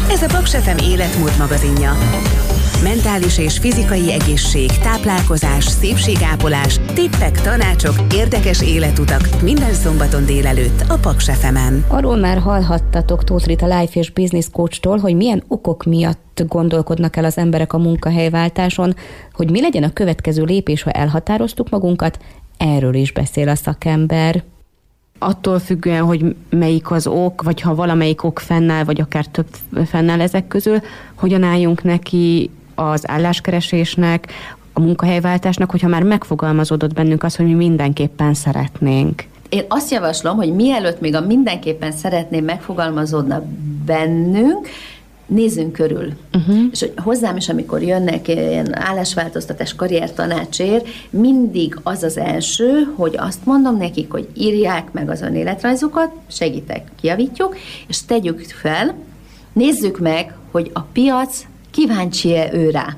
Ez a Paks FM életmód magazinja. Mentális és fizikai egészség, táplálkozás, szépségápolás, tippek, tanácsok, érdekes életutak minden szombaton délelőtt a Paks FM-en. Arról már hallhattatok Tóth Rita Life és Business Coach-tól, hogy milyen okok miatt gondolkodnak el az emberek a munkahelyváltáson, hogy mi legyen a következő lépés, ha elhatároztuk magunkat, erről is beszél a szakember. Attól függően, hogy melyik az ok, vagy ha valamelyik ok fennáll, vagy akár több fennáll ezek közül, hogyan álljunk neki az álláskeresésnek, a munkahelyváltásnak, hogyha már megfogalmazódott bennünk az, hogy mi mindenképpen szeretnénk. Én azt javaslom, hogy mielőtt még a mindenképpen szeretném megfogalmazódna bennünk, nézzünk körül. És hogy hozzám is, amikor jönnek ilyen állásváltoztatás, karriertanácsért, mindig az az első, hogy azt mondom nekik, hogy írják meg az önéletrajzukat, segítek, kijavítjuk, és tegyük fel, nézzük meg, hogy a piac kíváncsi-e ő rá.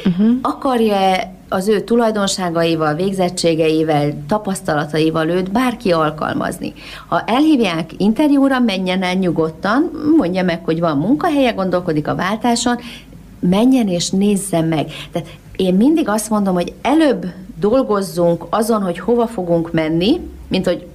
Akarja az ő tulajdonságaival, végzettségeivel, tapasztalataival őt bárki alkalmazni. Ha elhívják interjúra, menjen el nyugodtan, mondja meg, hogy van munkahelye, gondolkodik a váltáson, menjen és nézze meg. Tehát én mindig azt mondom, hogy előbb dolgozzunk azon, hogy hova fogunk menni, mint hogy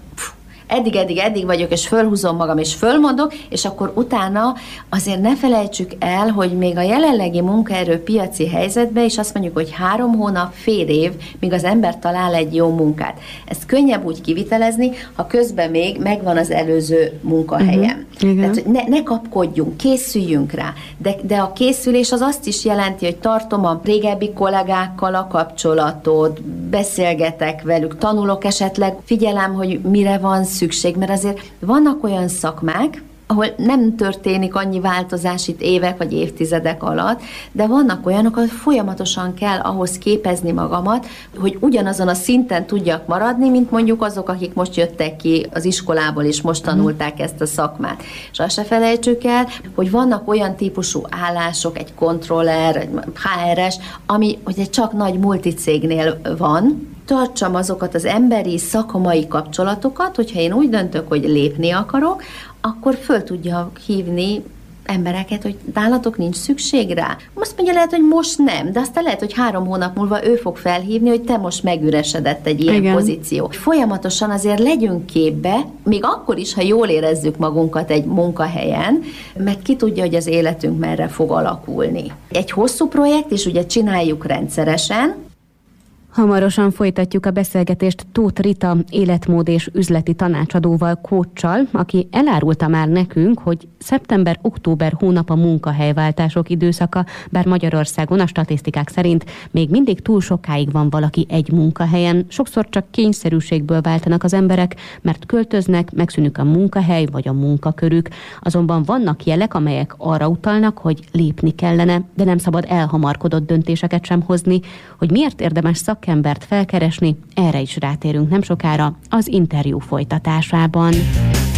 eddig vagyok, és fölhúzom magam, és fölmondok, és akkor utána azért ne felejtsük el, hogy még a jelenlegi munkaerőpiaci helyzetben is azt mondjuk, hogy 3 hónap, fél év, míg az ember talál egy jó munkát. Ezt könnyebb úgy kivitelezni, ha közben még megvan az előző munkahelyem. Tehát ne kapkodjunk, készüljünk rá. De a készülés az azt is jelenti, hogy tartom a régebbi kollégákkal a kapcsolatot, beszélgetek velük, tanulok esetleg, figyelem, hogy mire van szükség, mert azért vannak olyan szakmák, ahol nem történik annyi változás itt évek vagy évtizedek alatt, de vannak olyanok, ahol folyamatosan kell ahhoz képezni magamat, hogy ugyanazon a szinten tudjak maradni, mint mondjuk azok, akik most jöttek ki az iskolából, és most tanulták ezt a szakmát. És azt se felejtsük el, hogy vannak olyan típusú állások, egy kontroller, egy HR-es, ami ugye csak nagy multicégnél van, tartsam azokat az emberi, szakmai kapcsolatokat, hogyha én úgy döntök, hogy lépni akarok, akkor föl tudja hívni embereket, hogy nálatok nincs szükség rá. Azt mondja, lehet, hogy most nem, de aztán lehet, hogy 3 hónap múlva ő fog felhívni, hogy te most megüresedett egy ilyen pozíció. Folyamatosan azért legyünk képbe, még akkor is, ha jól érezzük magunkat egy munkahelyen, mert ki tudja, hogy az életünk merre fog alakulni. Egy hosszú projekt, és ugye csináljuk rendszeresen. Hamarosan folytatjuk a beszélgetést Tóth Rita életmód és üzleti tanácsadóval, coachsal, aki elárulta már nekünk, hogy szeptember-október hónap a munkahelyváltások időszaka, bár Magyarországon a statisztikák szerint még mindig túl sokáig van valaki egy munkahelyen. Sokszor csak kényszerűségből váltanak az emberek, mert költöznek, megszűnik a munkahely vagy a munkakörük. Azonban vannak jelek, amelyek arra utalnak, hogy lépni kellene, de nem szabad elhamarkodott döntéseket sem hozni. Hogy miért érdemes szakembert felkeresni, erre is rátérünk nem sokára az interjú folytatásában.